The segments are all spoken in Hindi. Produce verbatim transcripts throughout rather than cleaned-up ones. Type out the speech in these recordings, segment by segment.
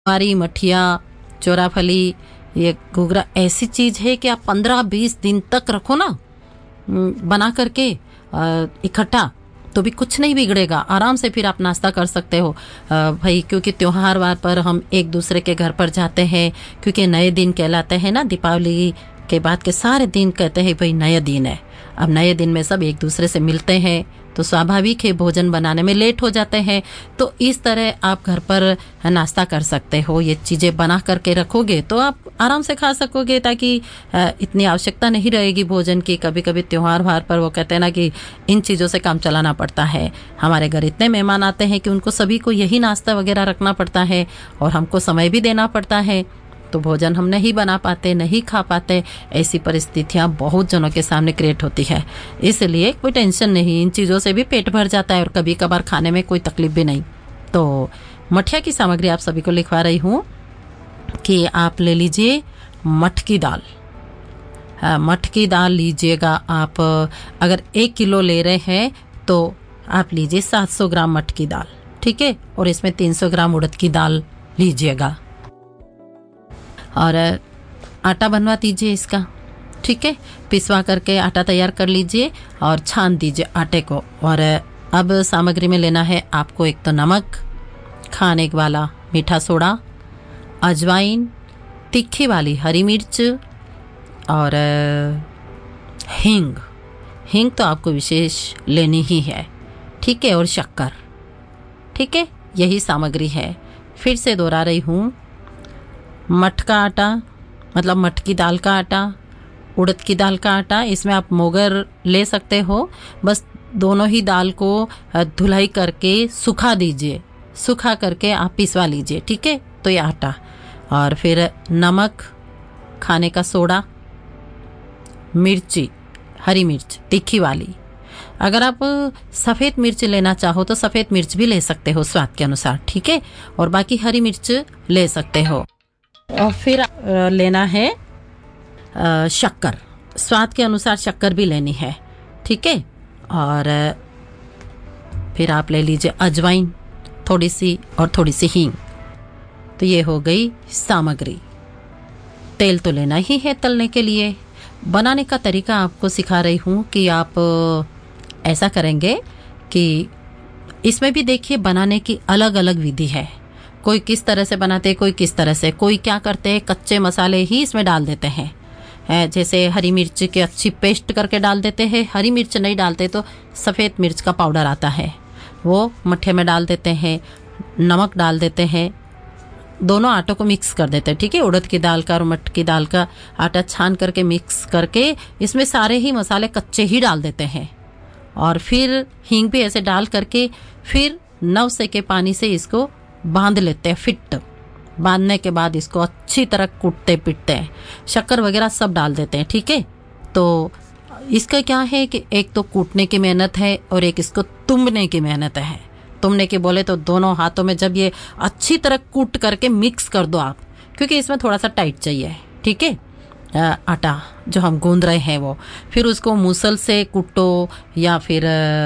हमारी मठिया, चोराफली, ये घूघरा ऐसी चीज है कि आप पंद्रह बीस दिन तक रखो ना बना करके इकट्ठा, तो भी कुछ नहीं बिगड़ेगा। आराम से फिर आप नाश्ता कर सकते हो भाई, क्योंकि त्योहार वार पर हम एक दूसरे के घर पर जाते हैं, क्योंकि नए दिन कहलाते हैं ना। दीपावली के बाद के सारे दिन कहते हैं भाई नया दिन है। अब नए दिन में सब एक दूसरे से मिलते हैं, तो स्वाभाविक है भोजन बनाने में लेट हो जाते हैं। तो इस तरह आप घर पर नाश्ता कर सकते हो। ये चीज़ें बना करके रखोगे तो आप आराम से खा सकोगे, ताकि इतनी आवश्यकता नहीं रहेगी भोजन की। कभी कभी त्योहार वार पर वो कहते हैं ना कि इन चीज़ों से काम चलाना पड़ता है। हमारे घर इतने मेहमान आते हैं कि उनको सभी को यही नाश्ता वगैरह रखना पड़ता है, और हमको समय भी देना पड़ता है, तो भोजन हम नहीं बना पाते, नहीं खा पाते। ऐसी परिस्थितियां बहुत जनों के सामने क्रिएट होती है। इसलिए कोई टेंशन नहीं, इन चीज़ों से भी पेट भर जाता है और कभी कभार खाने में कोई तकलीफ भी नहीं। तो मठिया की सामग्री आप सभी को लिखवा रही हूँ कि आप ले लीजिए मठ की दाल। हाँ, मठ की दाल लीजिएगा आप। अगर एक किलो ले रहे हैं तो आप लीजिए सात सौ ग्राम मठ की दाल, ठीक है। और इसमें तीन सौ ग्राम उड़द की दाल लीजिएगा, और आटा बनवा दीजिए इसका, ठीक है। पिसवा करके आटा तैयार कर लीजिए और छान दीजिए आटे को। और अब सामग्री में लेना है आपको एक तो नमक, खाने वाला मीठा सोडा, अजवाइन, तीखी वाली हरी मिर्च, और हींग। हींग तो आपको विशेष लेनी ही है, ठीक है। और शक्कर, ठीक है। यही सामग्री है। फिर से दोहरा रही हूँ, मठ का आटा मतलब मठ की दाल का आटा, उड़द की दाल का आटा। इसमें आप मोगर ले सकते हो। बस दोनों ही दाल को धुलाई करके सुखा दीजिए, सुखा करके आप पिसवा लीजिए, ठीक है। तो ये आटा, और फिर नमक, खाने का सोडा, मिर्ची, हरी मिर्च तीखी वाली। अगर आप सफ़ेद मिर्च लेना चाहो तो सफ़ेद मिर्च भी ले सकते हो स्वाद के अनुसार, ठीक है। और बाकी हरी मिर्च ले सकते हो। और फिर लेना है शक्कर, स्वाद के अनुसार शक्कर भी लेनी है, ठीक है। और फिर आप ले लीजिए अजवाइन थोड़ी सी, और थोड़ी सी हींग। तो ये हो गई सामग्री। तेल तो लेना ही है तलने के लिए। बनाने का तरीका आपको सिखा रही हूँ कि आप ऐसा करेंगे कि इसमें भी देखिए बनाने की अलग अलग विधि है। कोई किस तरह से बनाते हैं, कोई किस तरह से। कोई क्या करते हैं, कच्चे मसाले ही इसमें डाल देते हैं, जैसे हरी मिर्च की अच्छी पेस्ट करके डाल देते हैं। हरी मिर्च नहीं डालते तो सफ़ेद मिर्च का पाउडर आता है, वो मट्ठे में डाल देते हैं। नमक डाल देते हैं, दोनों आटों को मिक्स कर देते हैं, ठीक है। उड़द की दाल का और मठ की दाल का आटा छान करके मिक्स करके इसमें सारे ही मसाले कच्चे ही डाल देते हैं। और फिर हींग भी ऐसे डाल करके फिर नव से के पानी से इसको बांध लेते हैं। फिट बांधने के बाद इसको अच्छी तरह कूटते पीटते हैं, शक्कर वगैरह सब डाल देते हैं, ठीक है। तो इसका क्या है कि एक तो कूटने की मेहनत है और एक इसको तुमने की मेहनत है। तुमने की बोले तो दोनों हाथों में जब ये अच्छी तरह कूट करके मिक्स कर दो आप, क्योंकि इसमें थोड़ा सा टाइट चाहिए, ठीक है। आटा जो हम गूंद रहे हैं वो, फिर उसको मूसल से कूटो, या फिर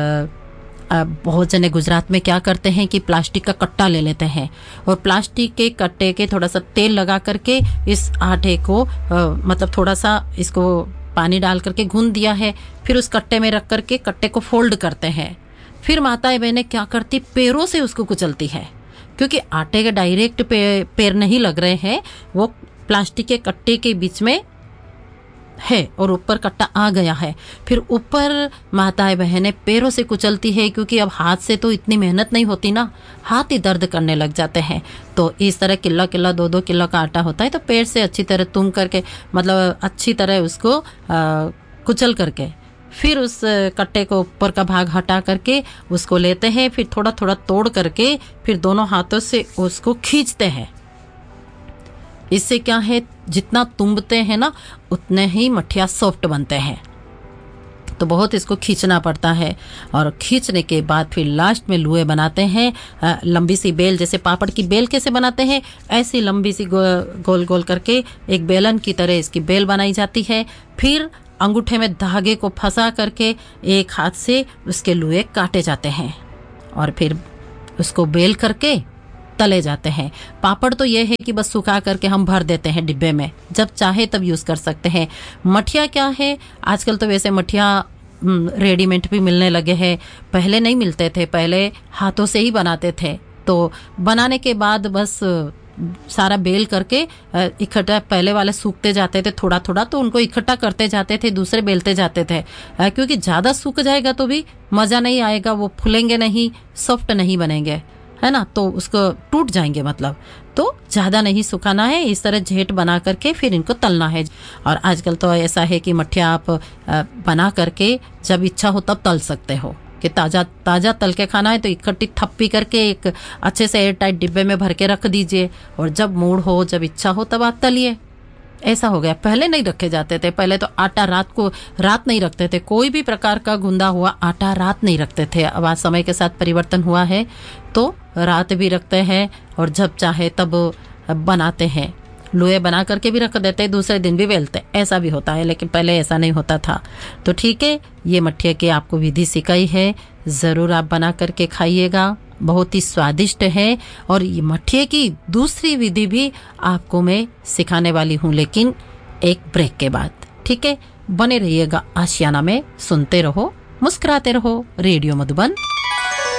बहुत जने गुजरात में क्या करते हैं कि प्लास्टिक का कट्टा ले लेते हैं, और प्लास्टिक के कट्टे के थोड़ा सा तेल लगा करके इस आटे को आ, मतलब थोड़ा सा इसको पानी डाल करके गूंद दिया है, फिर उस कट्टे में रख करके कट्टे को फोल्ड करते हैं। फिर माताएं बहनें क्या करती, पैरों से उसको कुचलती है, क्योंकि आटे के डायरेक्ट पे, पैर नहीं लग रहे हैं, वो प्लास्टिक के कट्टे के बीच में है और ऊपर कट्टा आ गया है। फिर ऊपर माताएं बहनें पैरों से कुचलती है, क्योंकि अब हाथ से तो इतनी मेहनत नहीं होती ना, हाथ ही दर्द करने लग जाते हैं। तो इस तरह किलो किलो दो दो किलो का आटा होता है, तो पैर से अच्छी तरह तुम करके मतलब अच्छी तरह उसको आ, कुचल करके फिर उस कट्टे को ऊपर का भाग हटा करके उसको लेते हैं, फिर थोड़ा थोड़ा तोड़ करके फिर दोनों हाथों से उसको खींचते हैं। इससे क्या है, जितना तुम्बते हैं ना उतने ही मठिया सॉफ्ट बनते हैं। तो बहुत इसको खींचना पड़ता है, और खींचने के बाद फिर लास्ट में लुए बनाते हैं। लंबी सी बेल, जैसे पापड़ की बेल कैसे बनाते हैं ऐसी लंबी सी गो, गोल गोल करके एक बेलन की तरह इसकी बेल बनाई जाती है। फिर अंगूठे में धागे को फंसा करके एक हाथ से उसके लुए काटे जाते हैं, और फिर उसको बेल करके तले जाते हैं। पापड़ तो ये है कि बस सुखा करके हम भर देते हैं डिब्बे में, जब चाहे तब यूज कर सकते हैं। मठिया क्या है, आजकल तो वैसे मठिया रेडीमेड भी मिलने लगे हैं, पहले नहीं मिलते थे, पहले हाथों से ही बनाते थे। तो बनाने के बाद बस सारा बेल करके इकट्ठा, पहले वाले सूखते जाते थे थोड़ा थोड़ा, तो उनको इकट्ठा करते जाते थे, दूसरे बेलते जाते थे, क्योंकि ज्यादा सूख जाएगा तो भी मजा नहीं आएगा, वो फूलेंगे नहीं, सॉफ्ट नहीं बनेंगे, है ना, तो उसको टूट जाएंगे मतलब। तो ज्यादा नहीं सुखाना है, इस तरह झेट बना करके फिर इनको तलना है। और आजकल तो ऐसा है कि मठिया आप बना करके जब इच्छा हो तब तल सकते हो, कि ताजा ताजा तल के खाना है तो इकट्ठी थप्पी करके एक अच्छे से एयर टाइट डिब्बे में भर के रख दीजिए, और जब मूड हो, जब इच्छा हो तब आप तलिए। ऐसा हो गया। पहले नहीं रखे जाते थे, पहले तो आटा रात को रात नहीं रखते थे, कोई भी प्रकार का गुंदा हुआ आटा रात नहीं रखते थे। अब आज समय के साथ परिवर्तन हुआ है तो रात भी रखते हैं और जब चाहे तब बनाते हैं। लोहे बना करके भी रख देते, दूसरे दिन भी बेलते, ऐसा भी होता है, लेकिन पहले ऐसा नहीं होता था। तो ठीक है, ये मठिया की आपको विधि सिखाई है, जरूर आप बना करके खाइएगा, बहुत ही स्वादिष्ट है। और ये मठिया की दूसरी विधि भी आपको मैं सिखाने वाली हूँ, लेकिन एक ब्रेक के बाद। ठीक है, बने रहिएगा आशियाना में, सुनते रहो, मुस्कुराते रहो। रेडियो मधुबन